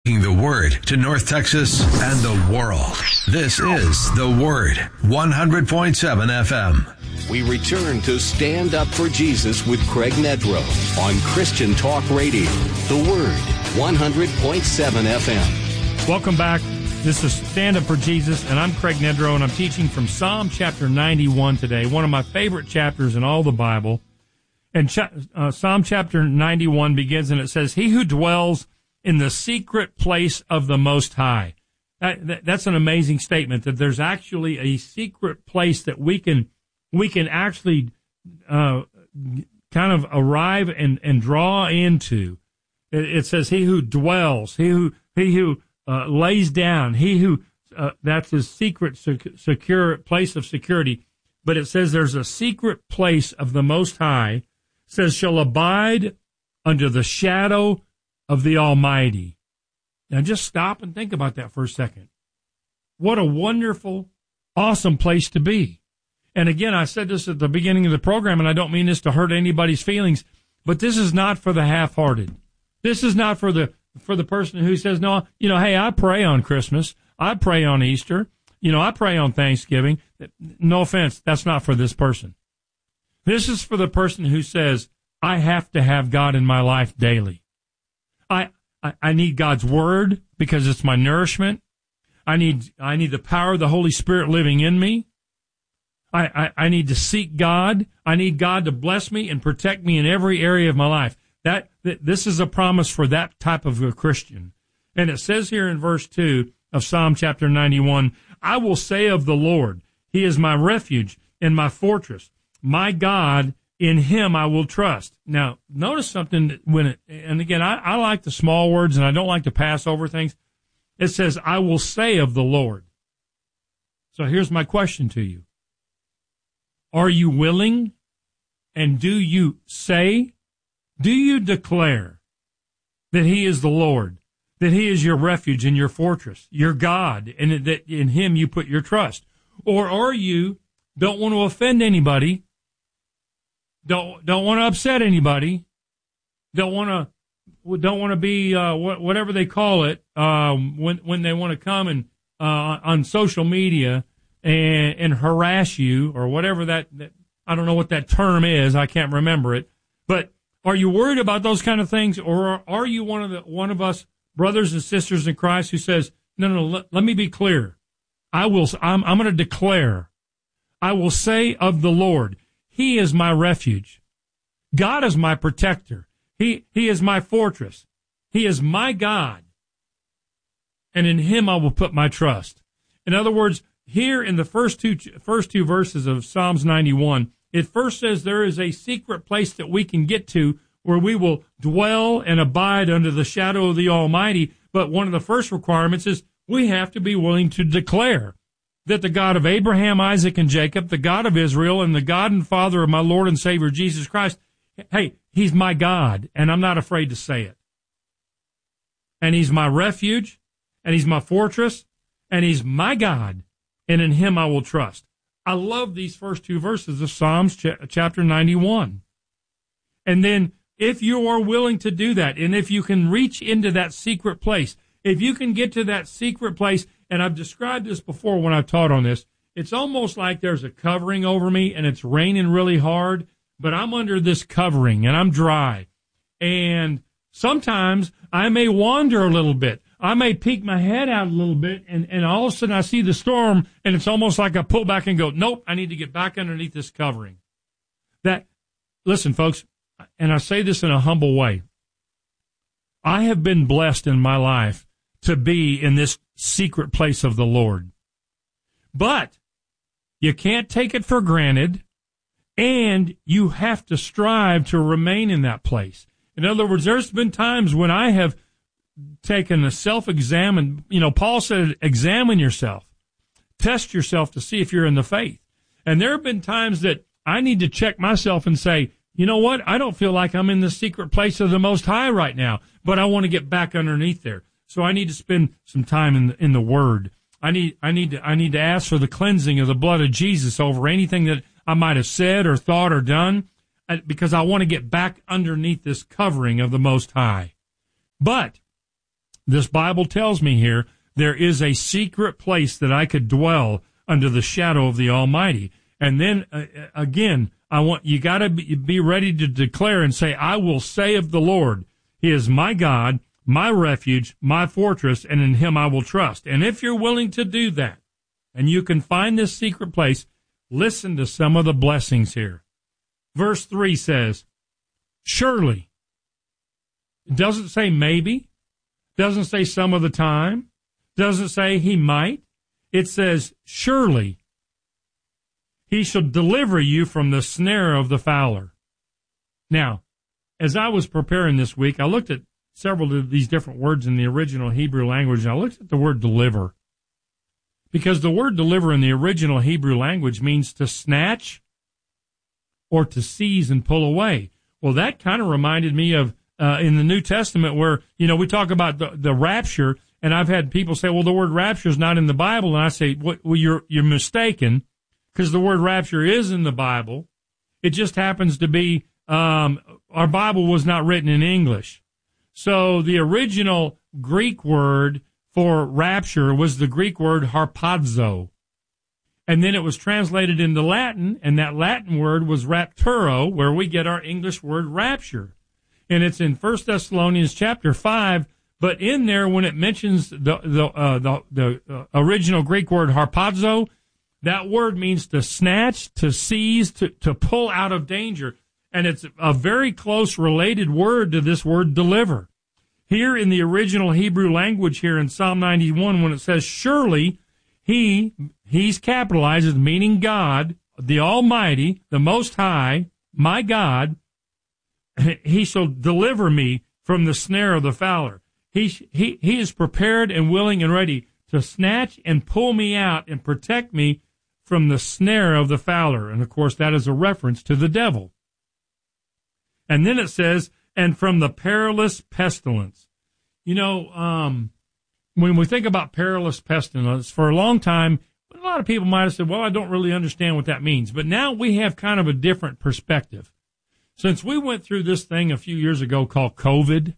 The Word to North Texas and the world. This is The Word, 100.7 FM. We return to Stand Up for Jesus with Craig Nedrow on Christian Talk Radio. The Word, 100.7 FM. Welcome back. This is Stand Up for Jesus, and I'm Craig Nedrow, and I'm teaching from Psalm chapter 91 today, one of my favorite chapters in all the Bible. And Psalm chapter 91 begins, and it says, "He who dwells in the secret place of the Most High." That's an amazing statement, that there's actually a secret place that we can actually kind of arrive and draw into. It says, "He who dwells," he who lays down, he who that's his secret secure place of security. But it says there's a secret place of the Most High, says, "shall abide under the shadow of the Almighty." Now just stop and think about that for a second. What a wonderful, awesome place to be. And again, I said this at the beginning of the program, and I don't mean this to hurt anybody's feelings, but this is not for the half-hearted. This is not for the person who says, no, hey, I pray on Christmas. I pray on Easter. I pray on Thanksgiving. No offense, that's not for this person. This is for the person who says, I have to have God in my life daily. I need God's word because it's my nourishment. I need the power of the Holy Spirit living in me. I need to seek God. I need God to bless me and protect me in every area of my life. This is a promise for that type of a Christian. And it says here in verse 2 of Psalm chapter 91, "I will say of the Lord, He is my refuge and my fortress, my God, in Him I will trust." Now, notice something and again, I like the small words and I don't like to pass over things. It says, "I will say of the Lord." So here's my question to you. Are you willing, and do you say, do you declare that He is the Lord, that He is your refuge and your fortress, your God, and that in Him you put your trust? Or are you don't want to offend anybody, don't want to upset anybody, don't want to be whatever they call it when they want to come and on social media and harass you or whatever that I don't know what that term is, I can't remember it. But are you worried about those kind of things, or are you one of us brothers and sisters in Christ who says, no, let me be clear. I'm going to declare, I will say of the Lord, He is my refuge. God is my protector. He is my fortress. He is my God. And in Him I will put my trust. In other words, here in the first two verses of Psalms 91, it first says there is a secret place that we can get to where we will dwell and abide under the shadow of the Almighty. But one of the first requirements is we have to be willing to declare that the God of Abraham, Isaac, and Jacob, the God of Israel, and the God and Father of my Lord and Savior Jesus Christ, hey, He's my God, and I'm not afraid to say it. And He's my refuge, and He's my fortress, and He's my God, and in Him I will trust. I love these first two verses of Psalms chapter 91. And then if you are willing to do that, and if you can reach into that secret place, if you can get to that secret place, and I've described this before when I've taught on this, it's almost like there's a covering over me and it's raining really hard, but I'm under this covering and I'm dry. And sometimes I may wander a little bit. I may peek my head out a little bit, and all of a sudden I see the storm, and it's almost like I pull back and go, nope, I need to get back underneath this covering. Listen, folks, and I say this in a humble way, I have been blessed in my life to be in this secret place of the Lord. But you can't take it for granted, and you have to strive to remain in that place. In other words, there's been times when I have taken a self-examine. Paul said, examine yourself. Test yourself to see if you're in the faith. And there have been times that I need to check myself and say, you know what? I don't feel like I'm in the secret place of the Most High right now, but I want to get back underneath there. So I need to spend some time in the Word. I need to ask for the cleansing of the blood of Jesus over anything that I might have said or thought or done, because I want to get back underneath this covering of the Most High. But this Bible tells me here, there is a secret place that I could dwell under the shadow of the Almighty. And then, again, you got to be ready to declare and say, I will say of the Lord, He is my God, my refuge, my fortress, and in Him I will trust. And if you're willing to do that, and you can find this secret place, listen to some of the blessings here. Verse 3 says, surely. It doesn't say maybe. Doesn't say some of the time. Doesn't say He might. It says, surely He shall deliver you from the snare of the fowler. Now, as I was preparing this week, I looked at several of these different words in the original Hebrew language, and I looked at the word deliver. Because the word deliver in the original Hebrew language means to snatch or to seize and pull away. Well, that kind of reminded me of in the New Testament where, we talk about the rapture, and I've had people say, well, the word rapture is not in the Bible. And I say, well, you're mistaken, because the word rapture is in the Bible. It just happens to be, our Bible was not written in English. So the original Greek word for rapture was the Greek word harpazo. And then it was translated into Latin, and that Latin word was rapturo, where we get our English word rapture. And it's in 1 Thessalonians chapter 5, but in there when it mentions the original Greek word harpazo, that word means to snatch, to seize, to pull out of danger. And it's a very close related word to this word deliver. Here in the original Hebrew language here in Psalm 91, when it says, surely he's capitalized as meaning God, the Almighty, the Most High, my God, He shall deliver me from the snare of the fowler. He is prepared and willing and ready to snatch and pull me out and protect me from the snare of the fowler. And, of course, that is a reference to the devil. And then it says, and from the perilous pestilence. When we think about perilous pestilence, for a long time, a lot of people might have said, well, I don't really understand what that means. But now we have kind of a different perspective. Since we went through this thing a few years ago called COVID,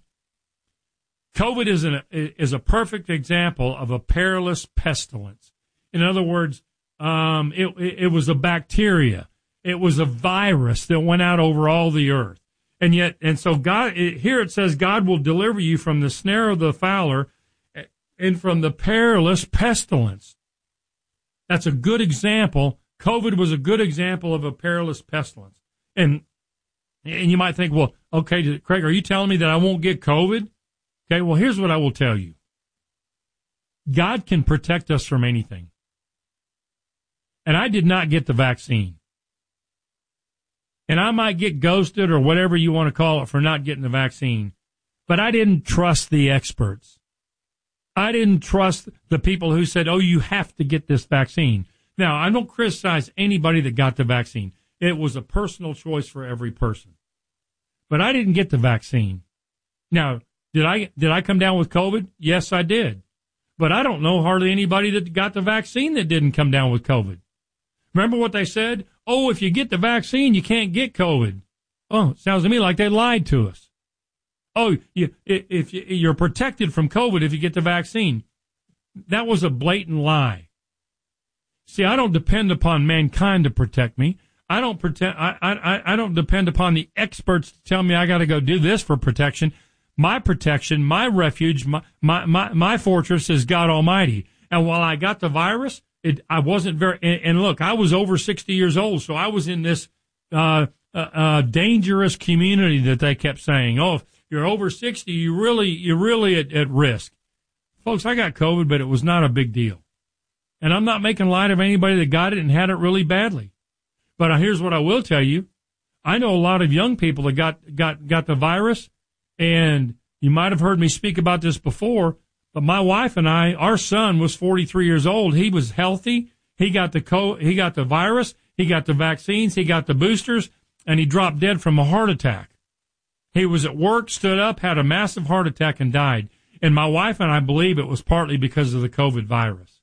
COVID is a perfect example of a perilous pestilence. In other words, it was a bacteria. It was a virus that went out over all the earth. And so God, here it says, God will deliver you from the snare of the fowler and from the perilous pestilence. That's a good example. COVID was a good example of a perilous pestilence. And you might think, well, okay, Craig, are you telling me that I won't get COVID? Okay, well, here's what I will tell you. God can protect us from anything. And I did not get the vaccine. And I might get ghosted or whatever you want to call it for not getting the vaccine. But I didn't trust the experts. I didn't trust the people who said, oh, you have to get this vaccine. Now, I don't criticize anybody that got the vaccine. It was a personal choice for every person. But I didn't get the vaccine. Now, did I come down with COVID? Yes, I did. But I don't know hardly anybody that got the vaccine that didn't come down with COVID. Remember what they said? Oh, if you get the vaccine, you can't get COVID. Oh, it sounds to me like they lied to us. Oh, you're protected from COVID if you get the vaccine. That was a blatant lie. See, I don't depend upon mankind to protect me. I don't depend upon the experts to tell me I got to go do this for protection. My protection, my refuge, my fortress is God Almighty. And while I got the virus, I wasn't very. And look, I was over 60 years old, so I was in this dangerous community that they kept saying, "Oh, if you're over 60, you're really at risk." Folks, I got COVID, but it was not a big deal. And I'm not making light of anybody that got it and had it really badly. But here's what I will tell you. I know a lot of young people that got the virus, and you might have heard me speak about this before, but my wife and I, our son was 43 years old. He was healthy. He got the virus. He got the vaccines. He got the boosters, and he dropped dead from a heart attack. He was at work, stood up, had a massive heart attack, and died. And my wife and I believe it was partly because of the COVID virus.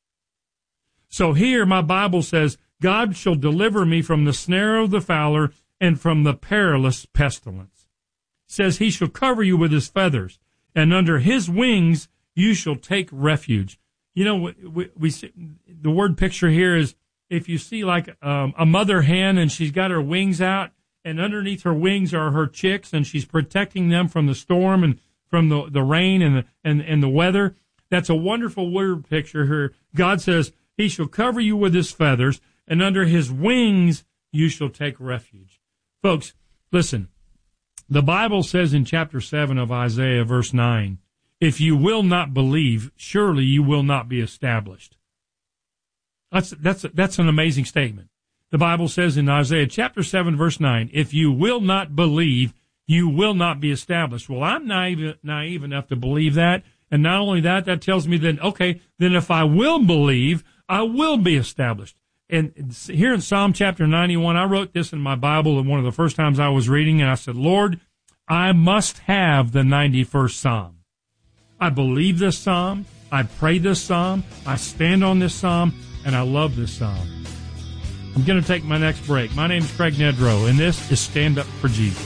So here my Bible says, God shall deliver me from the snare of the fowler and from the perilous pestilence. It says he shall cover you with his feathers, and under his wings you shall take refuge. You know, we see, the word picture here is if you see like a mother hen and she's got her wings out, and underneath her wings are her chicks, and she's protecting them from the storm and from the rain and the weather. That's a wonderful word picture here. God says he shall cover you with his feathers, and under his wings you shall take refuge. Folks, listen. The Bible says in chapter 7 of Isaiah, verse 9, if you will not believe, surely you will not be established. That's an amazing statement. The Bible says in Isaiah chapter 7, verse 9, if you will not believe, you will not be established. Well, I'm naive enough to believe that. And not only that, that tells me then, okay, then if I will believe, I will be established. And here in Psalm chapter 91, I wrote this in my Bible and one of the first times I was reading, and I said, Lord, I must have the 91st Psalm. I believe this Psalm. I pray this Psalm. I stand on this Psalm, and I love this Psalm. I'm going to take my next break. My name is Craig Nedrow, and this is Stand Up for Jesus.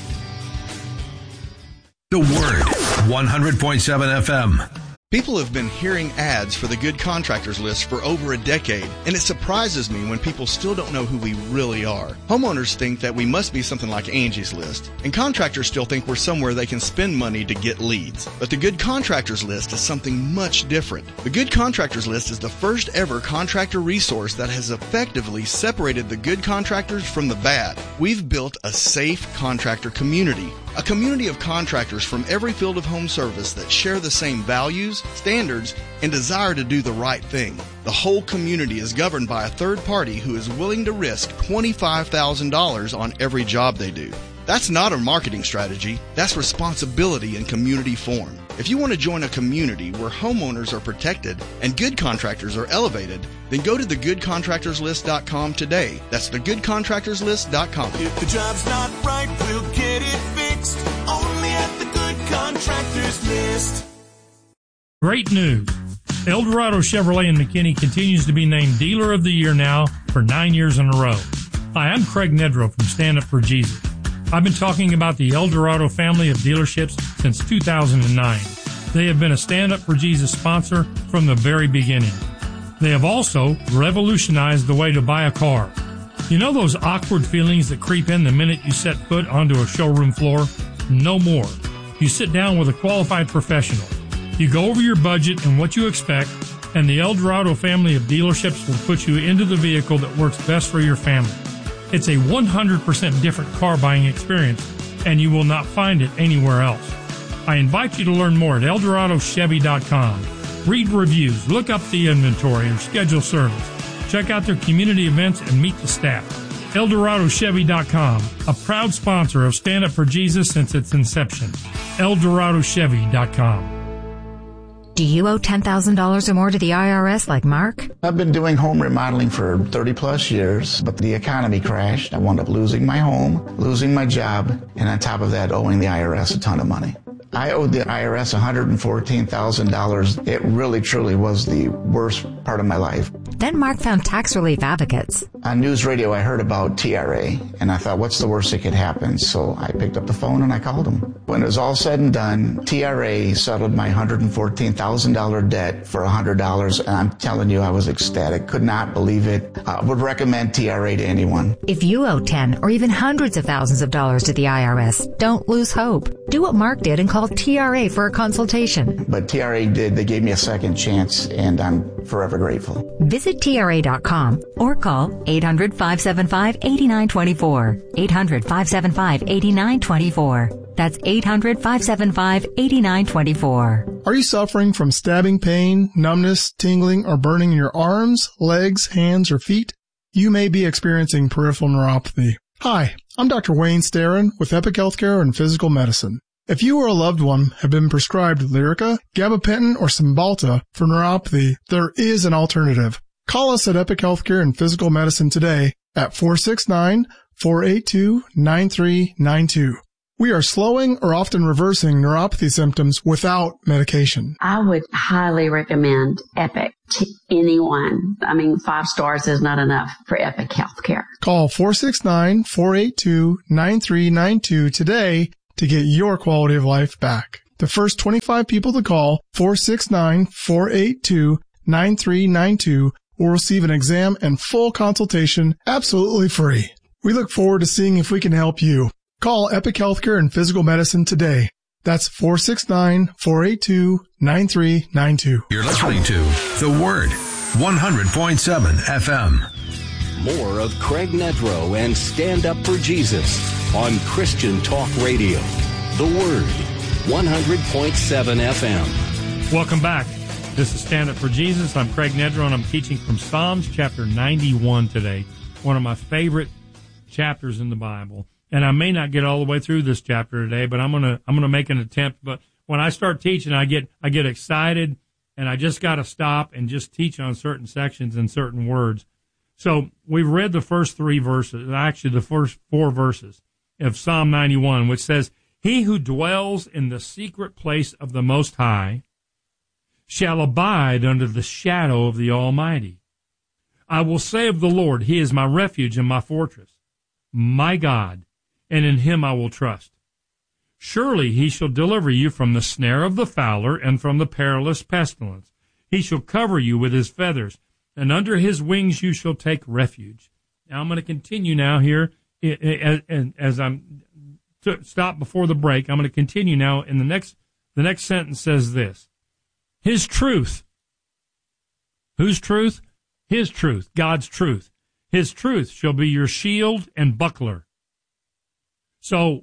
The Word, 100.7 FM. People have been hearing ads for the Good Contractors List for over a decade, and it surprises me when people still don't know who we really are. Homeowners think that we must be something like Angie's List, and contractors still think we're somewhere they can spend money to get leads. But the Good Contractors List is something much different. The Good Contractors List is the first ever contractor resource that has effectively separated the good contractors from the bad. We've built a safe contractor community. A community of contractors from every field of home service that share the same values, standards, and desire to do the right thing. The whole community is governed by a third party who is willing to risk $25,000 on every job they do. That's not a marketing strategy. That's responsibility in community form. If you want to join a community where homeowners are protected and good contractors are elevated, then go to thegoodcontractorslist.com today. That's thegoodcontractorslist.com. If the job's not right, we'll get it fixed. Only at the Good Contractors List. Great news. Eldorado Chevrolet in McKinney continues to be named Dealer of the Year now for 9 years in a row. Hi, I'm Craig Nedrow from Stand Up for Jesus. I've been talking about the Eldorado family of dealerships since 2009. They have been a Stand Up for Jesus sponsor from the very beginning. They have also revolutionized the way to buy a car. You know those awkward feelings that creep in the minute you set foot onto a showroom floor? No more. You sit down with a qualified professional. You go over your budget and what you expect, and the Eldorado family of dealerships will put you into the vehicle that works best for your family. It's a 100% different car buying experience, and you will not find it anywhere else. I invite you to learn more at EldoradoChevy.com. Read reviews, look up the inventory, or schedule service. Check out their community events and meet the staff. EldoradoChevy.com, a proud sponsor of Stand Up for Jesus since its inception. EldoradoChevy.com. Do you owe $10,000 or more to the IRS like Mark? I've been doing home remodeling for 30 plus years, but the economy crashed. I wound up losing my home, losing my job, and on top of that, owing the IRS a ton of money. I owed the IRS $114,000. It really, truly was the worst part of my life. Then Mark found Tax Relief Advocates. On news radio, I heard about TRA, and I thought, what's the worst that could happen? So I picked up the phone and I called them. When it was all said and done, TRA settled my $114,000 debt for $100, and I'm telling you, I was ecstatic. Could not believe it. Would recommend TRA to anyone. If you owe 10 or even hundreds of thousands of dollars to the IRS, don't lose hope. Do what Mark did and call TRA for a consultation. But TRA did. They gave me a second chance, and I'm forever grateful. Visit TRA.com or call 800-575-8924. 800-575-8924. That's 800-575-8924. Are you suffering from stabbing pain, numbness, tingling, or burning in your arms, legs, hands, or feet? You may be experiencing peripheral neuropathy. Hi, I'm Dr. Wayne Starrin with Epic Healthcare and Physical Medicine. If you or a loved one have been prescribed Lyrica, gabapentin, or Cymbalta for neuropathy, there is an alternative. Call us at Epic Healthcare and Physical Medicine today at 469-482-9392. We are slowing or often reversing neuropathy symptoms without medication. I would highly recommend Epic to anyone. 5 stars is not enough for Epic Healthcare. Call 469-482-9392 today to get your quality of life back. The first 25 people to call 469-482-9392 will receive an exam and full consultation absolutely free. We look forward to seeing if we can help you. Call Epic Healthcare and Physical Medicine today. That's 469-482-9392. You're listening to The Word, 100.7 FM. More of Craig Nedrow and Stand Up for Jesus on Christian Talk Radio. The Word, 100.7 FM. Welcome back. This is Stand Up for Jesus. I'm Craig Nedrow, and I'm teaching from Psalms chapter 91 today, one of my favorite chapters in the Bible. And I may not get all the way through this chapter today, but I'm gonna make an attempt. But when I start teaching, I get excited, and I just got to stop and just teach on certain sections and certain words. So we've read the first three verses, actually the first four verses of Psalm 91, which says, "He who dwells in the secret place of the Most High shall abide under the shadow of the Almighty. I will say of the Lord, He is my refuge and my fortress, my God, and in Him I will trust. Surely He shall deliver you from the snare of the fowler and from the perilous pestilence. He shall cover you with His feathers, and under His wings you shall take refuge." Now I'm going to continue now here, as I'm stop before the break. I'm going to continue now. In the next sentence says this: His truth. Whose truth? His truth, God's truth. His truth shall be your shield and buckler. So,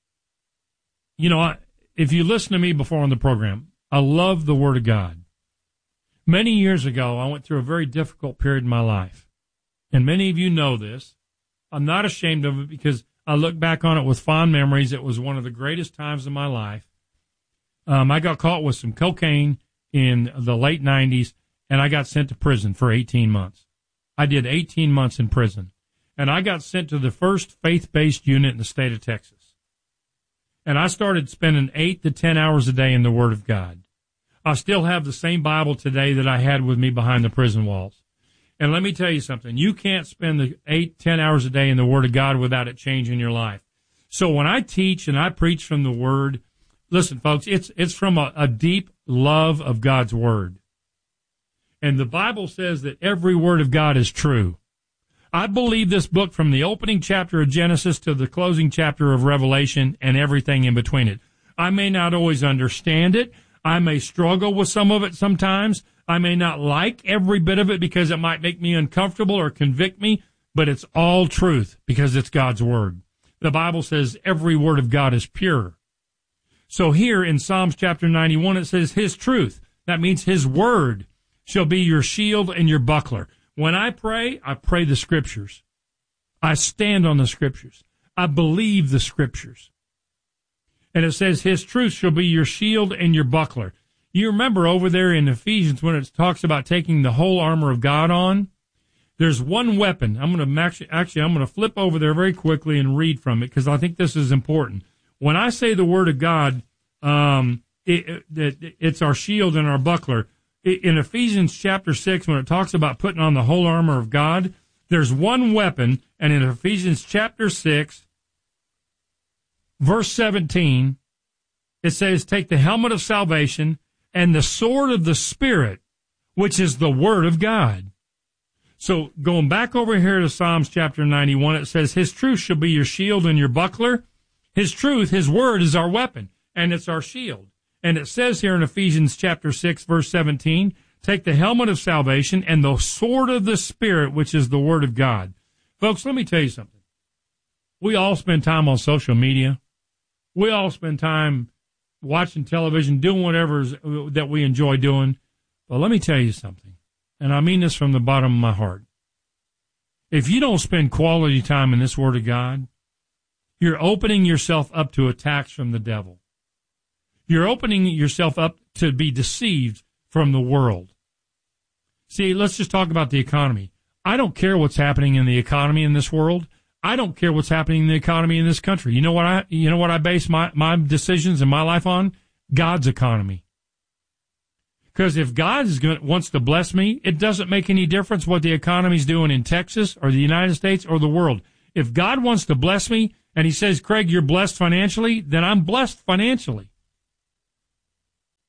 if you listen to me before on the program, I love the Word of God. Many years ago, I went through a very difficult period in my life. And many of you know this. I'm not ashamed of it because I look back on it with fond memories. It was one of the greatest times of my life. I got caught with some cocaine in the late 90s, and I got sent to prison for 18 months. I did 18 months in prison. And I got sent to the first faith-based unit in the state of Texas. And I started spending 8 to 10 hours a day in the Word of God. I still have the same Bible today that I had with me behind the prison walls. And let me tell you something. You can't spend the 8, 10 hours a day in the Word of God without it changing your life. So when I teach and I preach from the Word, listen, folks, it's from a deep love of God's Word. And the Bible says that every word of God is true. I believe this book from the opening chapter of Genesis to the closing chapter of Revelation and everything in between it. I may not always understand it. I may struggle with some of it sometimes. I may not like every bit of it because it might make me uncomfortable or convict me, but it's all truth because it's God's Word. The Bible says every word of God is pure. So here in Psalms chapter 91, it says His truth. That means His Word shall be your shield and your buckler. When I pray the Scriptures. I stand on the Scriptures. I believe the Scriptures. And it says His truth shall be your shield and your buckler. You remember over there in Ephesians when it talks about taking the whole armor of God on? There's one weapon. I'm going to flip over there very quickly and read from it because I think this is important. When I say the Word of God, it's our shield and our buckler. In Ephesians chapter 6, when it talks about putting on the whole armor of God, there's one weapon, and in Ephesians chapter 6, verse 17, it says, "Take the helmet of salvation and the sword of the Spirit, which is the Word of God." So going back over here to Psalms chapter 91, it says, His truth shall be your shield and your buckler. His truth, His Word, is our weapon, and it's our shield. And it says here in Ephesians chapter 6, verse 17, "Take the helmet of salvation and the sword of the Spirit, which is the Word of God." Folks, let me tell you something. We all spend time on social media. We all spend time watching television, doing whatever that we enjoy doing. But let me tell you something, and I mean this from the bottom of my heart. If you don't spend quality time in this Word of God, you're opening yourself up to attacks from the devil. You're opening yourself up to be deceived from the world. See, let's just talk about the economy. I don't care what's happening in the economy in this world. I don't care what's happening in the economy in this country. You know what I base my decisions in my life on? God's economy. Because if God wants to bless me, it doesn't make any difference what the economy's doing in Texas or the United States or the world. If God wants to bless me and He says, "Craig, you're blessed financially," then I'm blessed financially.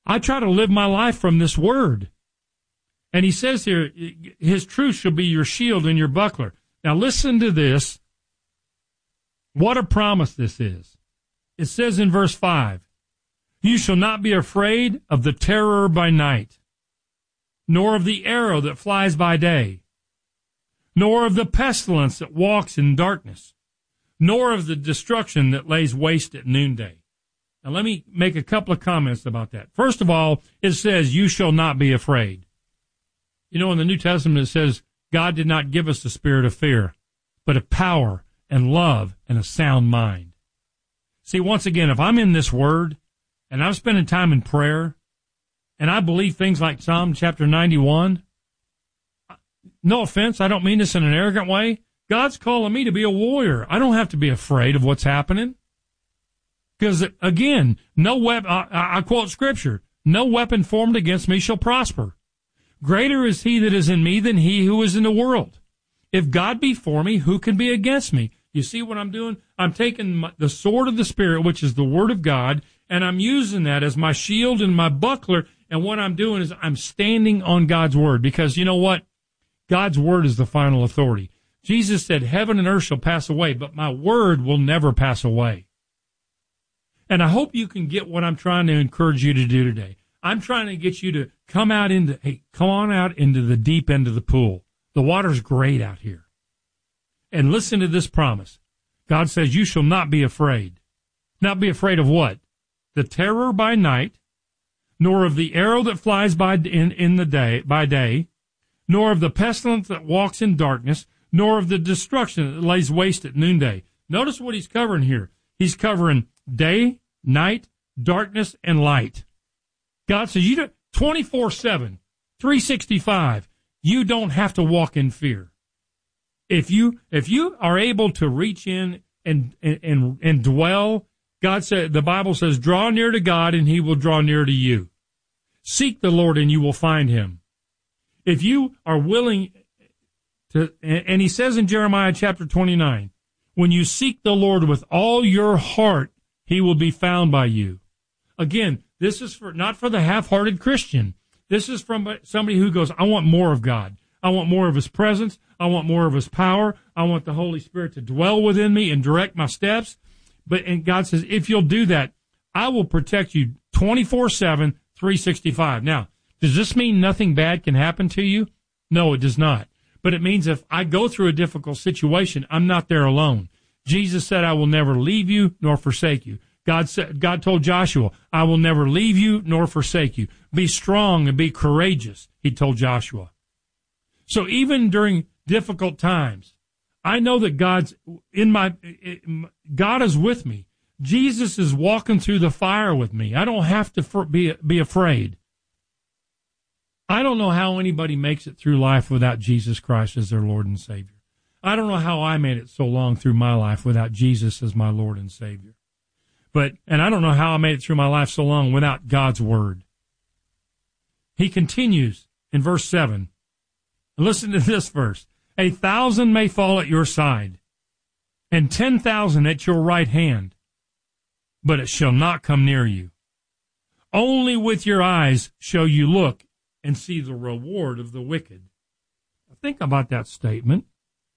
I try to live my life from this word. And he says here, his truth shall be your shield and your buckler. Now listen to this. What a promise this is. It says in verse 5, you shall not be afraid of the terror by night, nor of the arrow that flies by day, nor of the pestilence that walks in darkness, nor of the destruction that lays waste at noonday. Now let me make a couple of comments about that. First of all, it says, you shall not be afraid. You know, in the New Testament it says, God did not give us the spirit of fear, but of power and love and a sound mind. See, once again, if I'm in this word and I'm spending time in prayer and I believe things like Psalm chapter 91, no offense, I don't mean this in an arrogant way. God's calling me to be a warrior. I don't have to be afraid of what's happening. Because, again, no weapon, I quote Scripture, no weapon formed against me shall prosper. Greater is he that is in me than he who is in the world. If God be for me, who can be against me? You see what I'm doing? I'm taking the sword of the Spirit, which is the Word of God, and I'm using that as my shield and my buckler, and what I'm doing is I'm standing on God's Word, because you know what? God's Word is the final authority. Jesus said, heaven and earth shall pass away, but my Word will never pass away. And I hope you can get what I'm trying to encourage you to do today. I'm trying to get you to come on out into the deep end of the pool. The water's great out here. And listen to this promise. God says, you shall not be afraid. Not be afraid of what? The terror by night, nor of the arrow that flies by day, nor of the pestilence that walks in darkness, nor of the destruction that lays waste at noonday. Notice what he's covering here. He's covering day, night, darkness, and light. God says, you 24/7, 365, you don't have to walk in fear. If you are able to reach in and dwell, God said, the Bible says, draw near to God and he will draw near to you. Seek the Lord and you will find him. If you are willing to, and he says in Jeremiah chapter 29, when you seek the Lord with all your heart, he will be found by you. Again, this is not for the half-hearted Christian. This is from somebody who goes, I want more of God. I want more of his presence. I want more of his power. I want the Holy Spirit to dwell within me and direct my steps. And God says, if you'll do that, I will protect you 24/7, 365. Now, does this mean nothing bad can happen to you? No, it does not. But it means if I go through a difficult situation, I'm not there alone. Jesus said, I will never leave you nor forsake you. God told Joshua, I will never leave you nor forsake you. Be strong and be courageous, he told Joshua. So even during difficult times, I know that God is with me. Jesus is walking through the fire with me. I don't have to be afraid. I don't know how anybody makes it through life without Jesus Christ as their Lord and Savior. I don't know how I made it so long through my life without Jesus as my Lord and Savior. And I don't know how I made it through my life so long without God's Word. He continues in verse 7. Listen to this verse. 1,000 may fall at your side, and 10,000 at your right hand, but it shall not come near you. Only with your eyes shall you look and see the reward of the wicked. Think about that statement.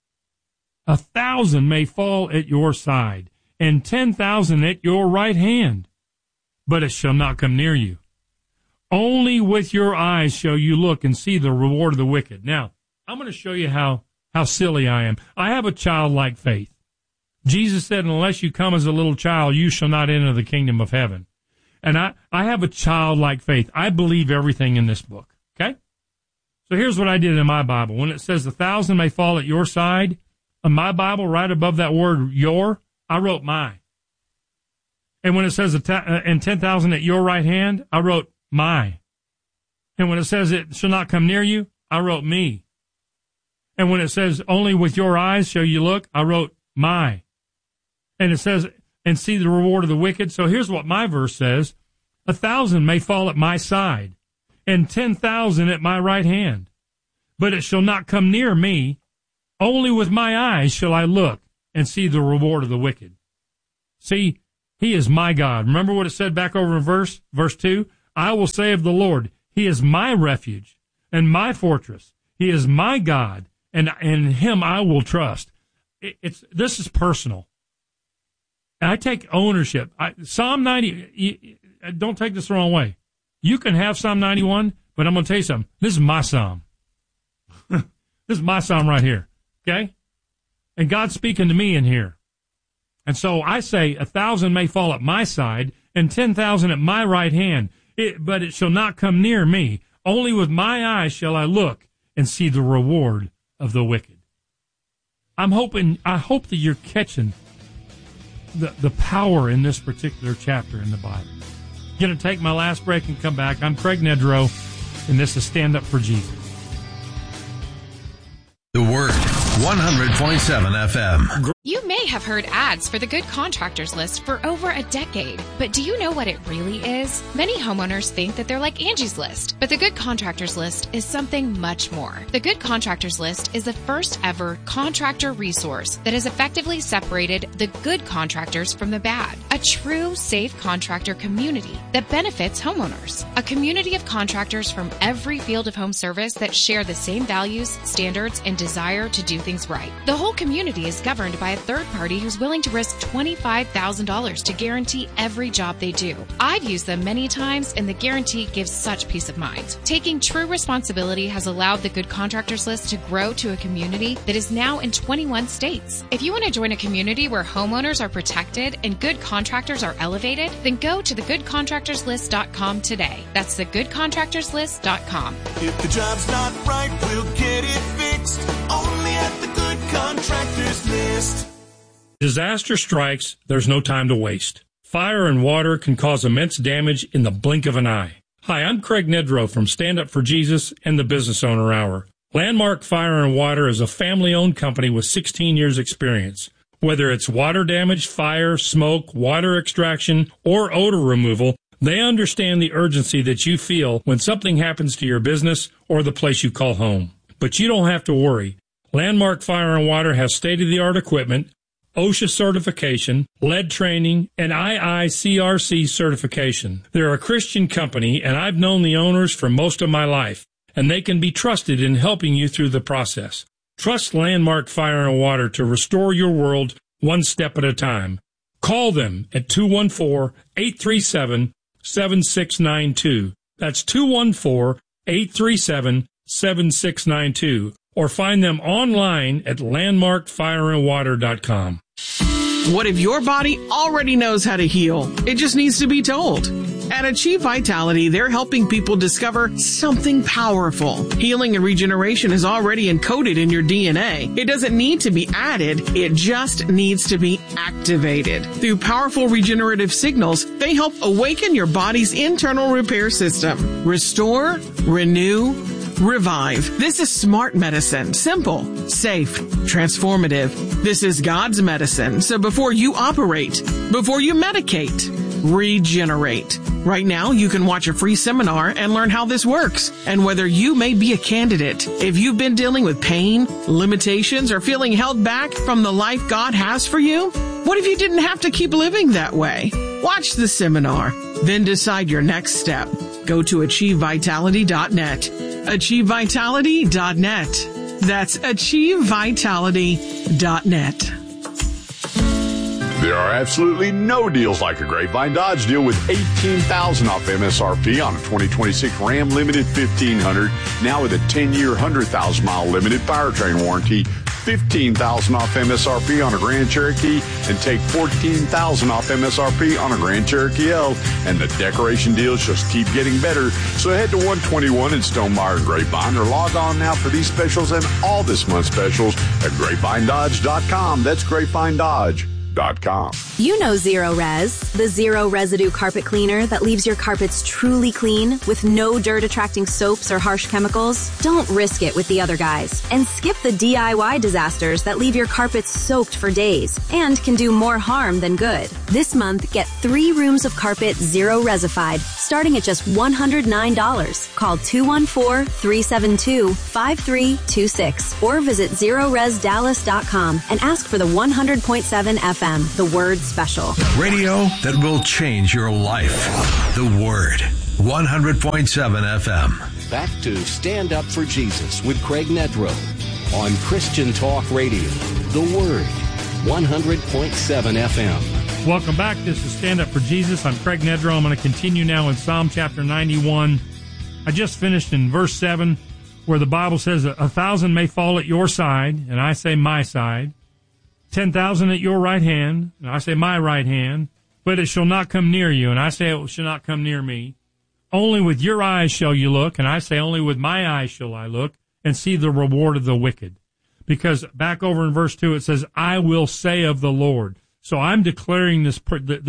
1,000 may fall at your side, and 10,000 at your right hand, but it shall not come near you. Only with your eyes shall you look and see the reward of the wicked. Now, I'm going to show you how silly I am. I have a childlike faith. Jesus said, unless you come as a little child, you shall not enter the kingdom of heaven. And I have a childlike faith. I believe everything in this book. Okay? So here's what I did in my Bible. When it says 1,000 may fall at your side, in my Bible, right above that word your, I wrote my. And when it says and 10,000 at your right hand, I wrote my. And when it says it shall not come near you, I wrote me. And when it says only with your eyes shall you look, I wrote my. And it says, and see the reward of the wicked. So here's what my verse says. 1,000 may fall at my side, and 10,000 at my right hand, but it shall not come near me. Only with my eyes shall I look and see the reward of the wicked. See, he is my God. Remember what it said back over in verse 2? I will say of the Lord, He is my refuge and my fortress. He is my God, and in Him I will trust. This is personal. And I take ownership. Psalm 90, don't take this the wrong way. You can have Psalm 91, but I'm going to tell you something. This is my Psalm. This is my Psalm right here, okay? And God's speaking to me in here. And so I say 1,000 may fall at my side and 10,000 at my right hand, but it shall not come near me. Only with my eyes shall I look and see the reward of the wicked. I hope that you're catching the power in this particular chapter in the Bible. I'm going to take my last break and come back. I'm Craig Nedrow, and this is Stand Up for Jesus. The Word, 100.7 FM. You may have heard ads for the Good Contractors List for over a decade, but do you know what it really is? Many homeowners think that they're like Angie's List, but the Good Contractors List is something much more. The Good Contractors List is the first ever contractor resource that has effectively separated the good contractors from the bad. A true safe contractor community that benefits homeowners. A community of contractors from every field of home service that share the same values, standards, and desire to do things right. The whole community is governed by a third party who's willing to risk $25,000 to guarantee every job they do. I've used them many times, and the guarantee gives such peace of mind. Taking true responsibility has allowed the Good Contractors List to grow to a community that is now in 21 states. If you want to join a community where homeowners are protected and good contractors are elevated, then go to thegoodcontractorslist.com today. That's thegoodcontractorslist.com. If the job's not right, we'll get it fixed. Only at the Good Contractors List. Disaster strikes, there's no time to waste. Fire and water can cause immense damage in the blink of an eye. Hi, I'm Craig Nedrow from Stand Up for Jesus and the Business Owner Hour. Landmark Fire and Water is a family-owned company with 16 years' experience. Whether it's water damage, fire, smoke, water extraction, or odor removal, they understand the urgency that you feel when something happens to your business or the place you call home. But you don't have to worry. Landmark Fire and Water has state-of-the-art equipment, OSHA certification, lead training, and IICRC certification. They're a Christian company, and I've known the owners for most of my life, and they can be trusted in helping you through the process. Trust Landmark Fire and Water to restore your world one step at a time. Call them at 214-837-7692. That's 214-837-7692. Or find them online at landmarkfireandwater.com. What if your body already knows how to heal? It just needs to be told. At Achieve Vitality, they're helping people discover something powerful. Healing and regeneration is already encoded in your DNA. It doesn't need to be added. It just needs to be activated. Through powerful regenerative signals, they help awaken your body's internal repair system. Restore, renew, revive. This is smart medicine. Simple, safe, transformative. This is God's medicine. So before you operate, before you medicate, regenerate. Right now, you can watch a free seminar and learn how this works and whether you may be a candidate. If you've been dealing with pain, limitations, or feeling held back from the life God has for you, what if you didn't have to keep living that way? Watch the seminar, then decide your next step. Go to AchieveVitality.net. AchieveVitality.net. That's AchieveVitality.net. There are absolutely no deals like a Grapevine Dodge deal with $18,000 off MSRP on a 2026 Ram Limited 1500, now with a 10-year, 100,000-mile limited powertrain warranty, $15,000 off MSRP on a Grand Cherokee, and take $14,000 off MSRP on a Grand Cherokee L. And the decoration deals just keep getting better. So head to 121 in Stonemeyer and Grapevine or log on now for these specials and all this month's specials at GrapevineDodge.com. That's GrapevineDodge.com. You know Zero Res, the zero residue carpet cleaner that leaves your carpets truly clean with no dirt-attracting soaps or harsh chemicals. Don't risk it with the other guys and skip the DIY disasters that leave your carpets soaked for days and can do more harm than good. This month, get 3 rooms of carpet Zero Resified starting at just $109. Call 214-372-5326 or visit ZeroResDallas.com and ask for the 100.7 FM. The Word Special. Radio that will change your life. The Word. 100.7 FM. Back to Stand Up for Jesus with Craig Nedrow on Christian Talk Radio. The Word, 100.7 FM. Welcome back. This is Stand Up for Jesus. I'm Craig Nedrow. I'm going to continue now in Psalm chapter 91. I just finished in verse 7 where the Bible says 1,000 may fall at your side, and I say my side, 10,000 at your right hand, and I say my right hand, but it shall not come near you, and I say it shall not come near me. Only with your eyes shall you look, and I say only with my eyes shall I look, and see the reward of the wicked. Because back over in verse 2 it says, I will say of the Lord. So I'm declaring this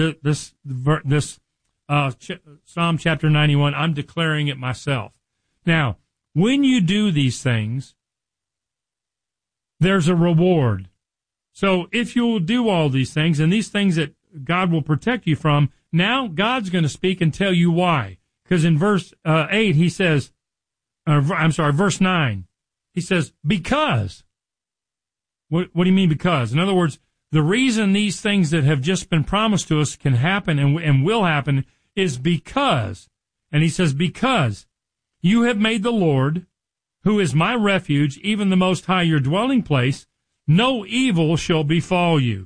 Psalm chapter 91, I'm declaring it myself. Now, when you do these things, there's a reward. So if you will do all these things, and these things that God will protect you from, now God's going to speak and tell you why. Because in verse 8, he says, verse 9, he says, because. What do you mean because? In other words, the reason these things that have just been promised to us can happen and will happen is because. And he says, because you have made the Lord, who is my refuge, even the Most High, your dwelling place, no evil shall befall you,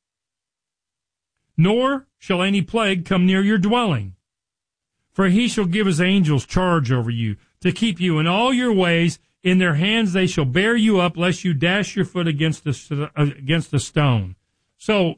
nor shall any plague come near your dwelling. For he shall give his angels charge over you, to keep you in all your ways. In their hands they shall bear you up, lest you dash your foot against the stone. So,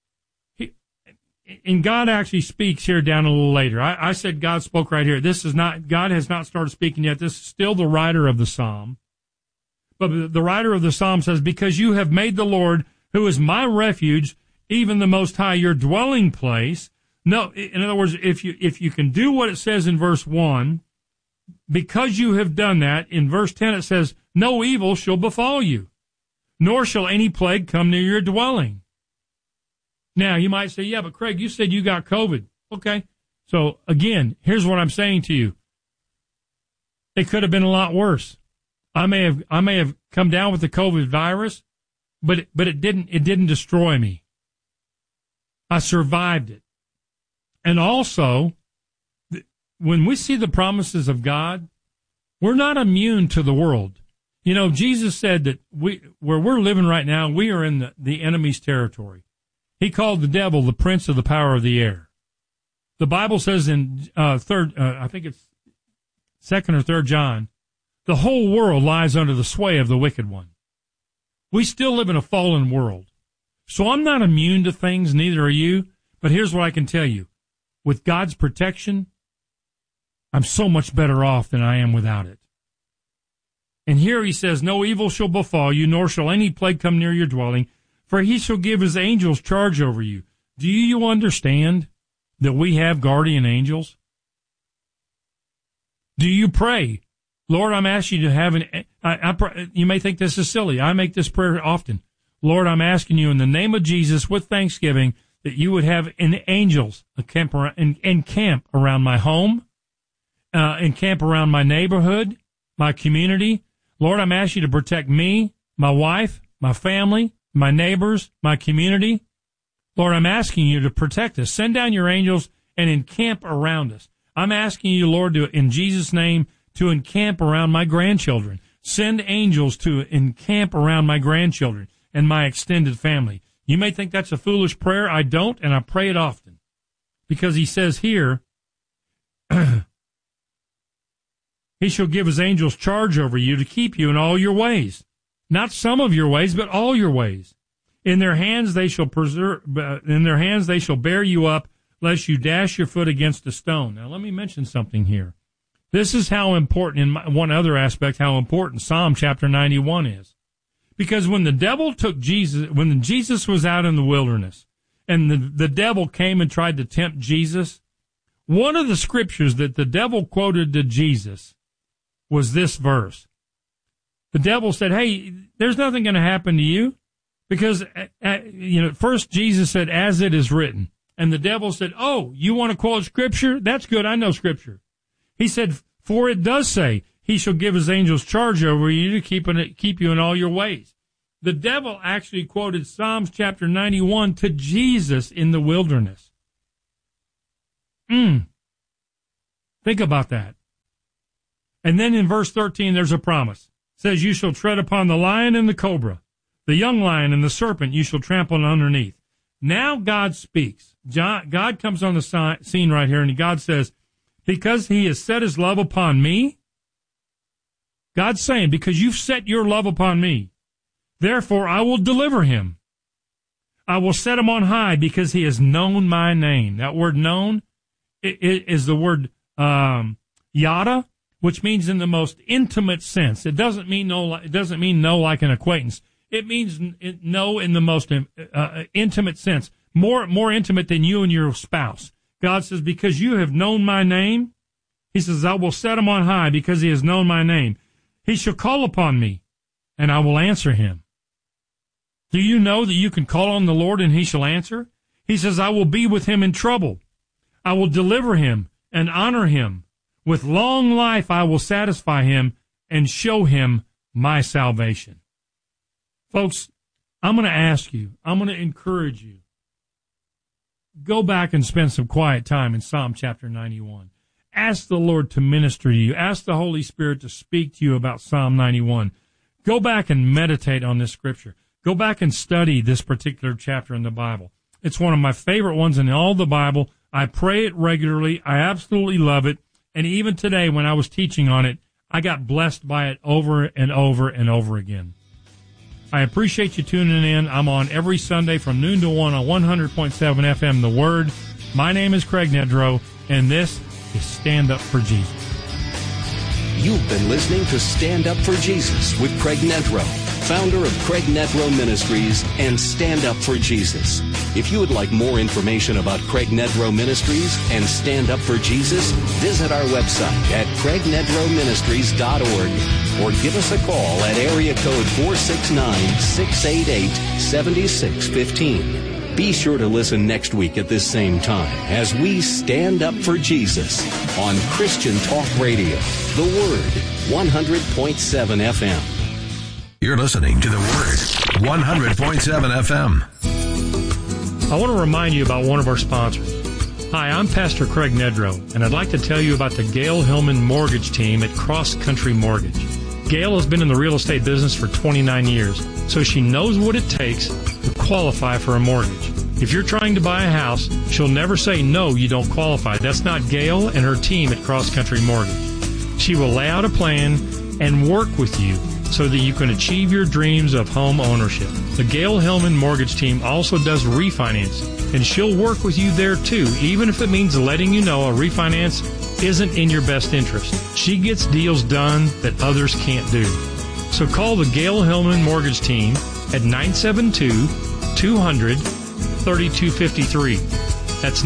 and God actually speaks here down a little later. I said God spoke right here. God has not started speaking yet. This is still the writer of the psalm. But the writer of the psalm says, because you have made the Lord, who is my refuge, even the Most High, your dwelling place. No, in other words, if you can do what it says in verse 1, because you have done that, in verse 10 it says, no evil shall befall you, nor shall any plague come near your dwelling. Now, you might say, yeah, but Craig, you said you got COVID. Okay. So, again, here's what I'm saying to you. It could have been a lot worse. I may have come down with the COVID virus, but it didn't destroy me. I survived it. And also, when we see the promises of God, we're not immune to the world. You know, Jesus said that where we're living right now, we are in the enemy's territory. He called the devil the prince of the power of the air. The Bible says in I think it's 2nd or 3rd John, the whole world lies under the sway of the wicked one. We still live in a fallen world. So I'm not immune to things, neither are you. But here's what I can tell you. With God's protection, I'm so much better off than I am without it. And here he says, no evil shall befall you, nor shall any plague come near your dwelling, for he shall give his angels charge over you. Do you understand that we have guardian angels? Do you pray, Lord, I'm asking you to have you may think this is silly. I make this prayer often. Lord, I'm asking you in the name of Jesus with thanksgiving that you would have angels encamp around my home, encamp around my neighborhood, my community. Lord, I'm asking you to protect me, my wife, my family, my neighbors, my community. Lord, I'm asking you to protect us. Send down your angels and encamp around us. I'm asking you, Lord, in Jesus' name, to encamp around my grandchildren. Send angels to encamp around my grandchildren and my extended family. You may think that's a foolish prayer. I don't, and I pray it often. Because he says here, he shall give his angels charge over you to keep you in all your ways. Not some of your ways, but all your ways. In their hands they shall bear you up, lest you dash your foot against a stone. Now let me mention something here. This is how important, in one other aspect, how important Psalm chapter 91 is. Because when the devil took Jesus, when Jesus was out in the wilderness, and the devil came and tried to tempt Jesus, one of the scriptures that the devil quoted to Jesus was this verse. The devil said, hey, there's nothing going to happen to you. Because, first Jesus said, as it is written. And the devil said, oh, you want to quote scripture? That's good. I know scripture. He said, for it does say, he shall give his angels charge over you to keep you in all your ways. The devil actually quoted Psalms chapter 91 to Jesus in the wilderness. Think about that. And then in verse 13, there's a promise. It says, you shall tread upon the lion and the cobra, the young lion and the serpent you shall trample underneath. Now God speaks. God comes on the scene right here, and God says, because he has set his love upon me, God's saying, because you've set your love upon me, therefore I will deliver him. I will set him on high because he has known my name. That word known is the word yada, which means in the most intimate sense. It doesn't mean know. It doesn't mean know like an acquaintance. It means know in the most intimate sense, more intimate than you and your spouse. God says, because you have known my name, he says, I will set him on high because he has known my name. He shall call upon me, and I will answer him. Do you know that you can call on the Lord and he shall answer? He says, I will be with him in trouble. I will deliver him and honor him. With long life I will satisfy him and show him my salvation. Folks, I'm going to ask you, I'm going to encourage you, go back and spend some quiet time in Psalm chapter 91. Ask the Lord to minister to you. Ask the Holy Spirit to speak to you about Psalm 91. Go back and meditate on this scripture. Go back and study this particular chapter in the Bible. It's one of my favorite ones in all the Bible. I pray it regularly. I absolutely love it. And even today when I was teaching on it, I got blessed by it over and over and over again. I appreciate you tuning in. I'm on every Sunday from noon to 1 on 100.7 FM, The Word. My name is Craig Nedrow, and this is Stand Up for Jesus. You've been listening to Stand Up for Jesus with Craig Nedrow, founder of Craig Nedrow Ministries and Stand Up for Jesus. If you would like more information about Craig Nedrow Ministries and Stand Up for Jesus, visit our website at craignedrowministries.org or give us a call at area code 469-688-7615. Be sure to listen next week at this same time as we stand up for Jesus on Christian Talk Radio, The Word, 100.7 FM. You're listening to The Word, 100.7 FM. I want to remind you about one of our sponsors. Hi, I'm Pastor Craig Nedrow, and I'd like to tell you about the Gail Hillman Mortgage Team at Cross Country Mortgage. Gail has been in the real estate business for 29 years, so she knows what it takes to qualify for a mortgage. If you're trying to buy a house, she'll never say, no, you don't qualify. That's not Gail and her team at Cross Country Mortgage. She will lay out a plan and work with you so that you can achieve your dreams of home ownership. The Gail Hillman Mortgage Team also does refinancing, and she'll work with you there too, even if it means letting you know a refinance isn't in your best interest. She gets deals done that others can't do. So call the Gail Hillman Mortgage Team at 972-200-3253. That's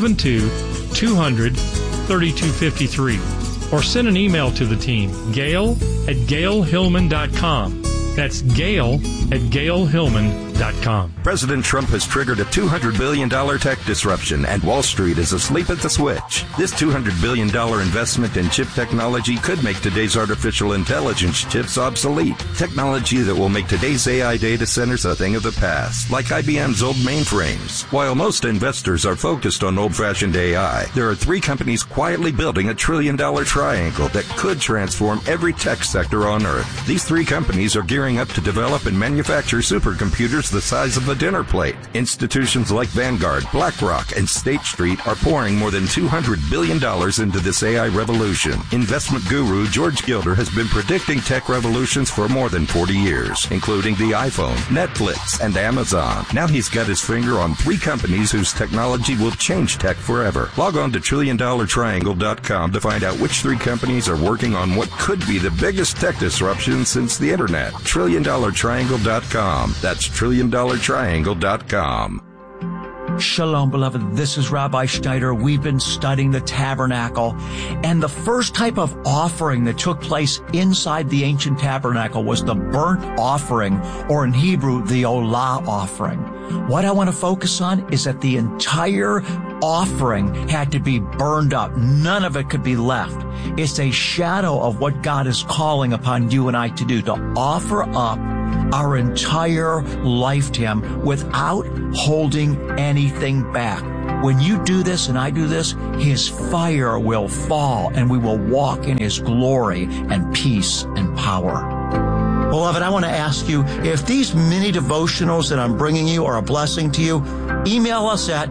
972-200-3253. Or send an email to the team, gail@gailhillman.com. That's gail@gailhillman.com. President Trump has triggered a $200 billion tech disruption, and Wall Street is asleep at the switch. This $200 billion investment in chip technology could make today's artificial intelligence chips obsolete. Technology that will make today's AI data centers a thing of the past, like IBM's old mainframes. While most investors are focused on old-fashioned AI, there are three companies quietly building a $1 trillion triangle that could transform every tech sector on Earth. These three companies are gearing up to develop and manufacture supercomputers the size of a dinner plate. Institutions like Vanguard, BlackRock, and State Street are pouring more than $200 billion into this AI revolution. Investment guru George Gilder has been predicting tech revolutions for more than 40 years, including the iPhone, Netflix, and Amazon. Now he's got his finger on three companies whose technology will change tech forever. Log on to TrillionDollarTriangle.com to find out which three companies are working on what could be the biggest tech disruption since the internet. TrillionDollarTriangle.com. That's TrillionDollarTriangle.com. Shalom, beloved. This is Rabbi Schneider. We've been studying the tabernacle, and the first type of offering that took place inside the ancient tabernacle was the burnt offering, or in Hebrew, the Olah offering. What I want to focus on is that the entire offering had to be burned up. None of it could be left. It's a shadow of what God is calling upon you and I to do, to offer up our entire life to Him without holding anything back. When you do this and I do this, His fire will fall and we will walk in His glory and peace and power. Beloved, I want to ask you, if these mini devotionals that I'm bringing you are a blessing to you, email us at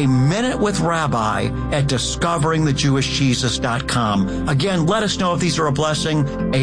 aminutewithrabbi@discoveringthejewishjesus.com. Again, let us know if these are a blessing.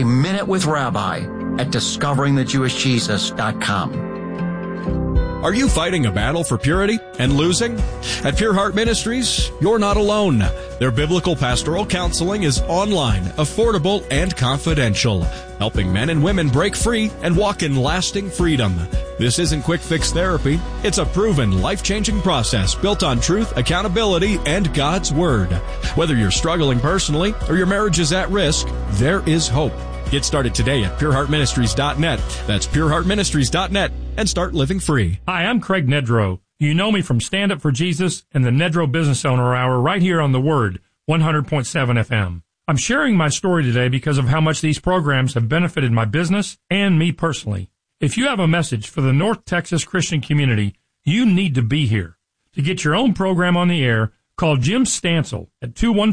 aminutewithrabbi@discoveringthejewishjesus.com. Are you fighting a battle for purity and losing? At Pure Heart Ministries, you're not alone. Their biblical pastoral counseling is online, affordable, and confidential, helping men and women break free and walk in lasting freedom. This isn't quick fix therapy. It's a proven, life-changing process built on truth, accountability, and God's Word. Whether you're struggling personally or your marriage is at risk, there is hope. Get started today at pureheartministries.net. That's pureheartministries.net and start living free. Hi, I'm Craig Nedrow. You know me from Stand Up for Jesus and the Nedrow Business Owner Hour right here on The Word, 100.7 FM. I'm sharing my story today because of how much these programs have benefited my business and me personally. If you have a message for the North Texas Christian community, you need to be here. To get your own program on the air, call Jim Stansel at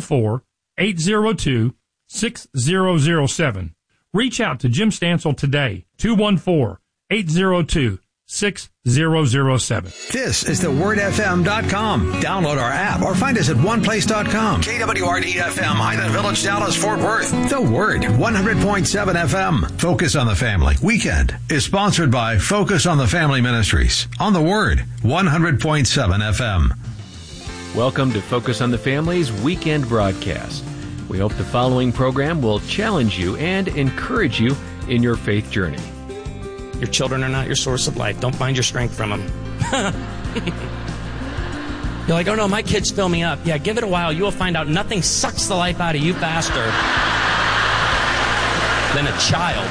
214-802-6007. Reach out to Jim Stansel today, 214-802-6007. This is thewordfm.com. Download our app or find us at oneplace.com. KWRD-FM, Highland Village, Dallas, Fort Worth. The Word, 100.7 FM. Focus on the Family Weekend is sponsored by Focus on the Family Ministries on The Word, 100.7 FM. Welcome to Focus on the Family's weekend broadcast. We hope the following program will challenge you and encourage you in your faith journey. Your children are not your source of life. Don't find your strength from them. You're like, oh no, my kids fill me up. Yeah, give it a while. You will find out nothing sucks the life out of you faster than a child.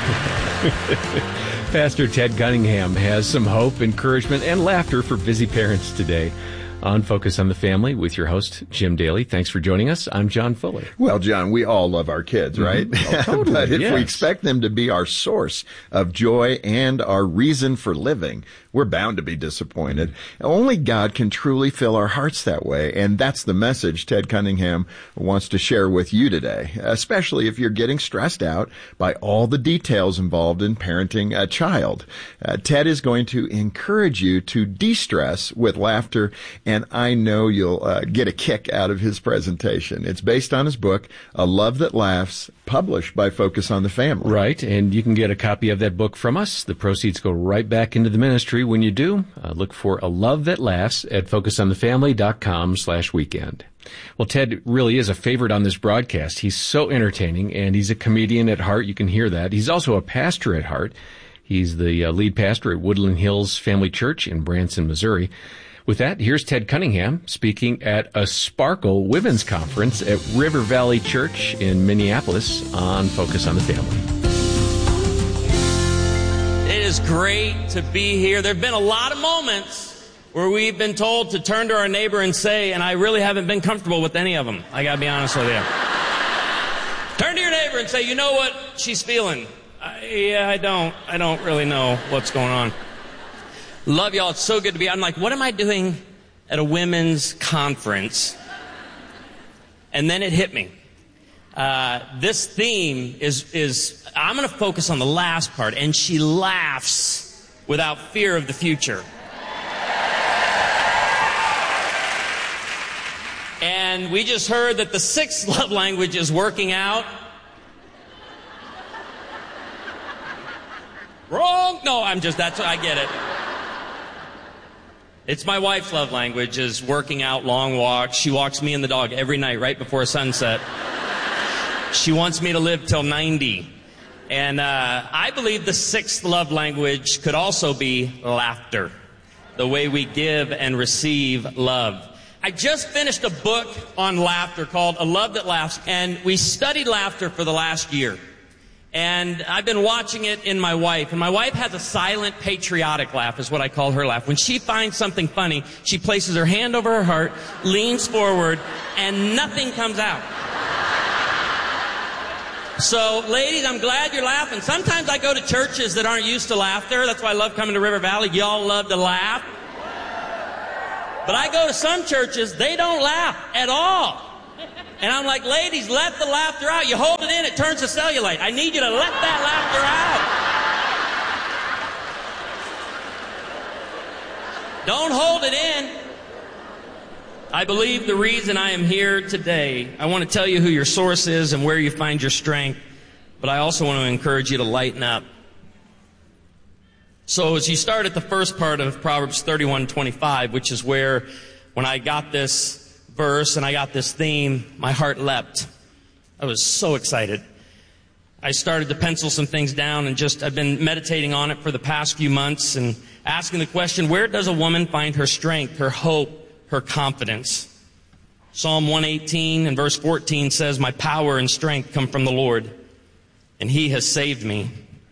Pastor Ted Cunningham has some hope, encouragement, and laughter for busy parents today. On Focus on the Family with your host, Jim Daly. Thanks for joining us. I'm John Fuller. Well, John, we all love our kids, right? Mm-hmm. Oh, totally, but if yes. we expect them to be our source of joy and our reason for living, we're bound to be disappointed. Mm-hmm. Only God can truly fill our hearts that way, and that's the message Ted Cunningham wants to share with you today, especially if you're getting stressed out by all the details involved in parenting a child. Ted is going to encourage you to de-stress with laughter, and I know you'll get a kick out of his presentation. It's based on his book, A Love That Laughs, published by Focus on the Family. Right, and you can get a copy of that book from us. The proceeds go right back into the ministry. When you do, look for A Love That Laughs at focusonthefamily.com/weekend. Well, Ted really is a favorite on this broadcast. He's so entertaining, and he's a comedian at heart. You can hear that. He's also a pastor at heart. He's the lead pastor at Woodland Hills Family Church in Branson, Missouri. With that, here's Ted Cunningham speaking at a Sparkle Women's Conference at River Valley Church in Minneapolis on Focus on the Family. It is great to be here. There have been a lot of moments where we've been told to turn to our neighbor and say, and I really haven't been comfortable with any of them. I got to be honest with you. Turn to your neighbor and say, you know what she's feeling? I don't really know what's going on. Love y'all. It's so good to be. I'm like, what am I doing at a women's conference? And then it hit me. This theme is I'm going to focus on the last part. And she laughs without fear of the future. And we just heard that the sixth love language is working out. Wrong. No, I get it. It's my wife's love language is working out, long walks. She walks me and the dog every night right before sunset. She wants me to live till 90. And I believe the sixth love language could also be laughter, the way we give and receive love. I just finished a book on laughter called A Love That Laughs, and we studied laughter for the last year. And I've been watching it in my wife. And my wife has a silent patriotic laugh, is what I call her laugh. When she finds something funny, she places her hand over her heart, leans forward, and nothing comes out. So, ladies, I'm glad you're laughing. Sometimes I go to churches that aren't used to laughter. That's why I love coming to River Valley. Y'all love to laugh. But I go to some churches, they don't laugh at all. And I'm like, ladies, let the laughter out. You hold it in, it turns to cellulite. I need you to let that laughter out. Don't hold it in. I believe the reason I am here today, I want to tell you who your source is and where you find your strength, but I also want to encourage you to lighten up. So as you start at the first part of Proverbs 31:25, which is where when I got this verse and I got this theme, my heart leapt. I was so excited. I started to pencil some things down and I've been meditating on it for the past few months and asking the question, where does a woman find her strength, her hope, her confidence? Psalm 118 and verse 14 says, my power and strength come from the Lord, and He has saved me.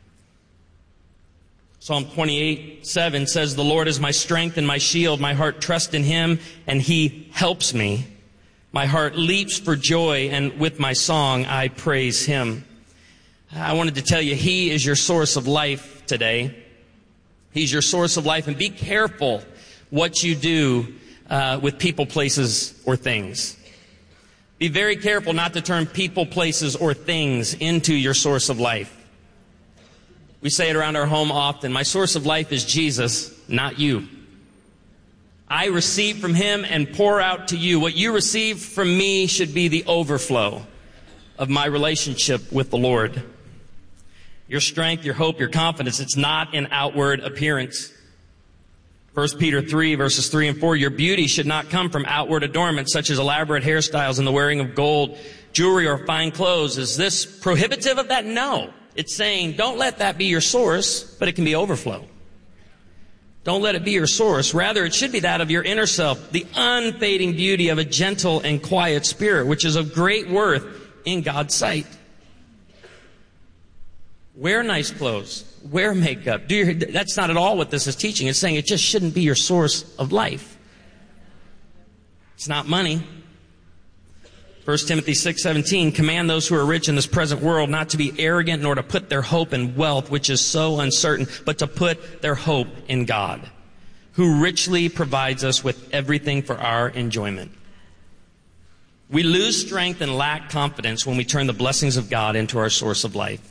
Psalm 28:7 says, the Lord is my strength and my shield. My heart trusts in Him, and He helps me. My heart leaps for joy, and with my song I praise Him. I wanted to tell you, He is your source of life today. He's your source of life, and be careful what you do with people, places, or things. Be very careful not to turn people, places, or things into your source of life. We say it around our home often, my source of life is Jesus, not you. I receive from Him and pour out to you. What you receive from me should be the overflow of my relationship with the Lord. Your strength, your hope, your confidence, it's not an outward appearance. 1 Peter 3, verses 3 and 4, your beauty should not come from outward adornments such as elaborate hairstyles and the wearing of gold, jewelry, or fine clothes. Is this prohibitive of that? No. It's saying, don't let that be your source, but it can be overflow. Don't let it be your source. Rather, it should be that of your inner self, the unfading beauty of a gentle and quiet spirit, which is of great worth in God's sight. Wear nice clothes. Wear makeup. That's not at all what this is teaching. It's saying it just shouldn't be your source of life. It's not money. 1 Timothy 6:17, command those who are rich in this present world not to be arrogant nor to put their hope in wealth, which is so uncertain, but to put their hope in God, who richly provides us with everything for our enjoyment. We lose strength and lack confidence when we turn the blessings of God into our source of life.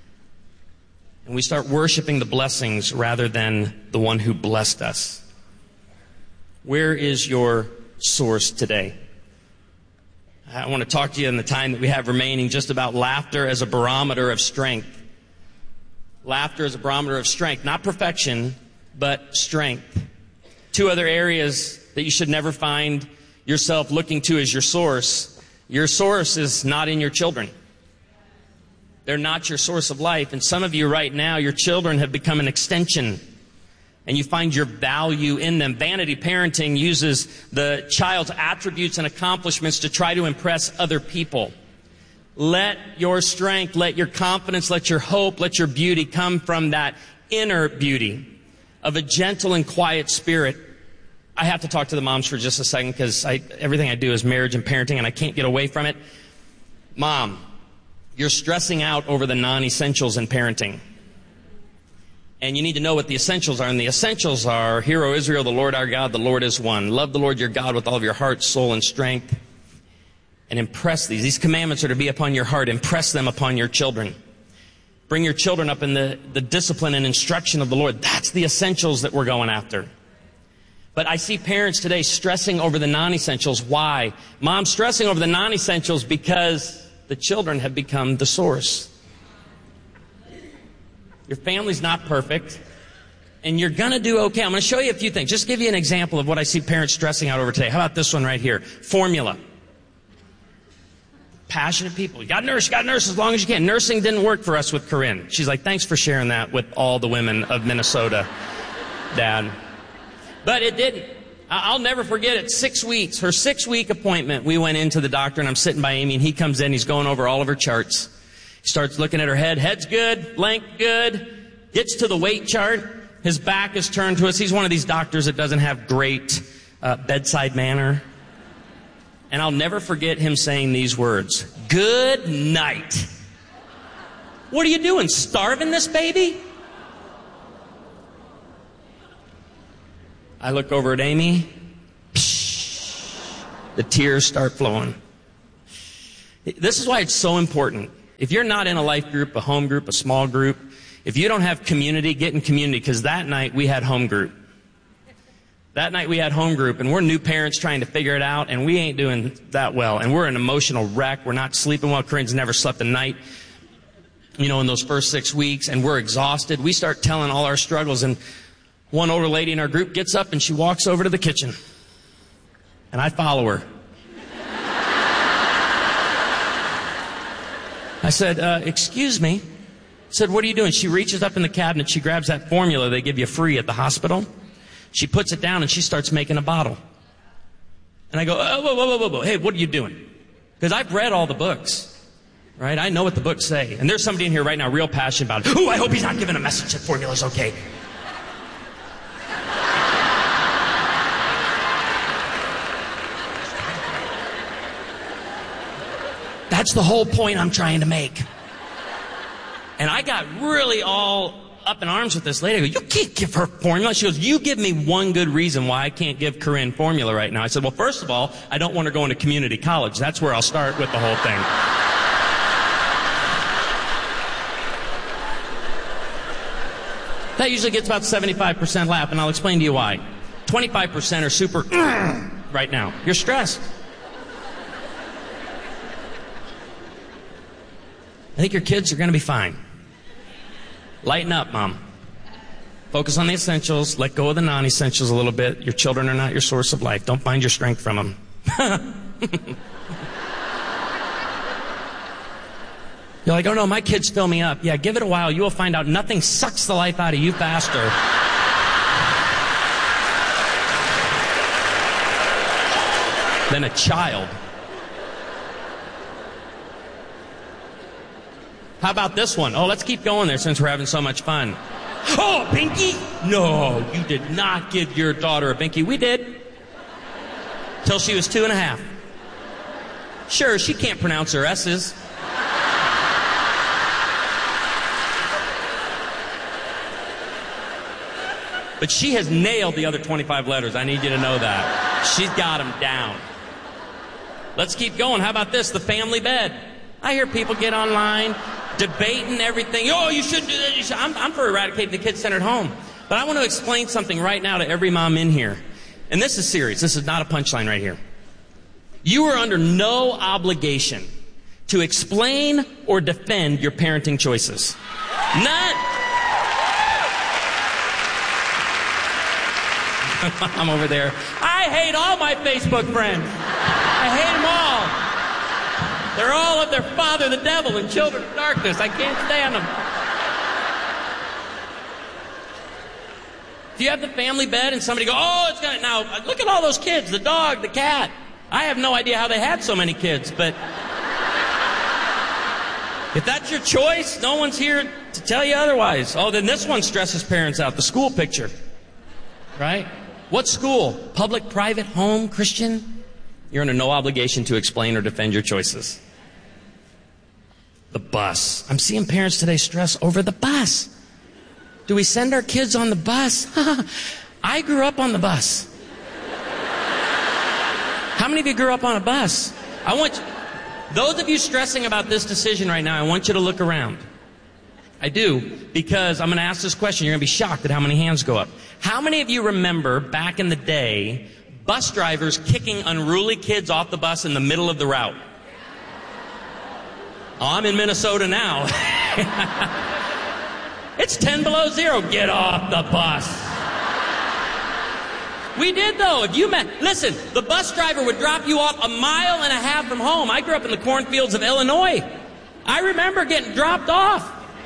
And we start worshiping the blessings rather than the one who blessed us. Where is your source today? I want to talk to you in the time that we have remaining just about laughter as a barometer of strength. Laughter as a barometer of strength. Not perfection, but strength. Two other areas that you should never find yourself looking to as your source. Your source is not in your children. They're not your source of life. And some of you right now, your children have become an extension, and you find your value in them. Vanity parenting uses the child's attributes and accomplishments to try to impress other people. Let your strength, let your confidence, let your hope, let your beauty come from that inner beauty of a gentle and quiet spirit. I have to talk to the moms for just a second because everything I do is marriage and parenting, and I can't get away from it. Mom, you're stressing out over the non-essentials in parenting. And you need to know what the essentials are. And the essentials are, Hear, O Israel, the Lord our God, the Lord is one. Love the Lord your God with all of your heart, soul, and strength. And impress these. These commandments are to be upon your heart. Impress them upon your children. Bring your children up in the discipline and instruction of the Lord. That's the essentials that we're going after. But I see parents today stressing over the non-essentials. Why? Mom's stressing over the non-essentials because the children have become the source. Your family's not perfect, and you're going to do okay. I'm going to show you a few things. Just give you an example of what I see parents stressing out over today. How about this one right here? Formula. Passionate people. You got to nurse as long as you can. Nursing didn't work for us with Corinne. She's like, thanks for sharing that with all the women of Minnesota, Dad. But it didn't. I'll never forget it. 6 weeks, her 6-week appointment, we went into the doctor, and I'm sitting by Amy, and he comes in, he's going over all of her charts. He starts looking at her head. Head's good, length good, gets to the weight chart. His back is turned to us. He's one of these doctors that doesn't have great bedside manner. And I'll never forget him saying these words, good night. What are you doing, starving this baby? I look over at Amy. The tears start flowing. This is why it's so important. If you're not in a life group, a home group, a small group, if you don't have community, get in community, because that night we had home group. That night we had home group, and we're new parents trying to figure it out, and we ain't doing that well. And we're an emotional wreck. We're not sleeping well. Corinne's never slept a night, in those first 6 weeks, and we're exhausted. We start telling all our struggles, and one older lady in our group gets up, and she walks over to the kitchen. And I follow her. I said, excuse me. I said, what are you doing? She reaches up in the cabinet. She grabs that formula they give you free at the hospital. She puts it down and she starts making a bottle. And I go, oh, whoa. Hey, what are you doing? Because I've read all the books, right? I know what the books say. And there's somebody in here right now real passionate about it. Oh, I hope he's not giving a message that formula's okay. That's the whole point I'm trying to make. And I got really all up in arms with this lady. I go, you can't give her formula. She goes, you give me one good reason why I can't give Corinne formula right now. I said, well, first of all, I don't want her going to community college. That's where I'll start with the whole thing. That usually gets about 75% laugh, and I'll explain to you why. 25% are super right now. You're stressed. I think your kids are going to be fine. Lighten up, Mom. Focus on the essentials. Let go of the non-essentials a little bit. Your children are not your source of life. Don't find your strength from them. You're like, oh no, my kids fill me up. Yeah, give it a while. You will find out nothing sucks the life out of you faster than a child. How about this one? Oh, let's keep going there since we're having so much fun. Oh, a Binky? No, you did not give your daughter a Binky. We did. Till she was 2.5. Sure, she can't pronounce her S's. But she has nailed the other 25 letters. I need you to know that. She's got them down. Let's keep going. How about this? The family bed. I hear people get online debating everything. Oh, you shouldn't do that. I'm for eradicating the kid-centered home. But I want to explain something right now to every mom in here. And this is serious. This is not a punchline right here. You are under no obligation to explain or defend your parenting choices. None. I'm over there. I hate all my Facebook friends. I hate them all. They're all of their father, the devil, and children of darkness. I can't stand them. Do you have the family bed and somebody go, oh, it's got, now look at all those kids, the dog, the cat. I have no idea how they had so many kids, but if that's your choice, no one's here to tell you otherwise. Oh, then this one stresses parents out, the school picture, right? What school? Public, private, home, Christian? You're under no obligation to explain or defend your choices. The bus. I'm seeing parents today stress over the bus. Do we send our kids on the bus? I grew up on the bus. How many of you grew up on a bus? Those of you stressing about this decision right now, I want you to look around. I do, because I'm going to ask this question. You're going to be shocked at how many hands go up. How many of you remember back in the day bus drivers kicking unruly kids off the bus in the middle of the route? Oh, I'm in Minnesota now. It's 10 below zero. Get off the bus. We did, though. Listen, the bus driver would drop you off 1.5 miles from home. I grew up in the cornfields of Illinois. I remember getting dropped off.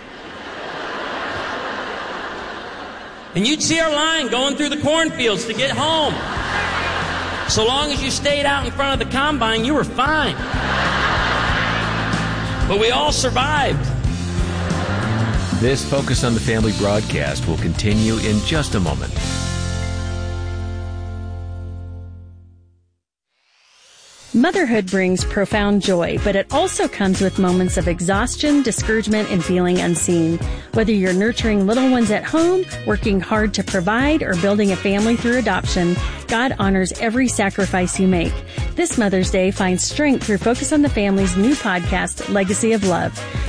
And you'd see our line going through the cornfields to get home. So long as you stayed out in front of the combine, you were fine. But we all survived. This Focus on the Family broadcast will continue in just a moment. Motherhood brings profound joy, but it also comes with moments of exhaustion, discouragement, and feeling unseen. Whether you're nurturing little ones at home, working hard to provide, or building a family through adoption, God honors every sacrifice you make. This Mother's Day, find strength through Focus on the Family's new podcast, Legacy of Love.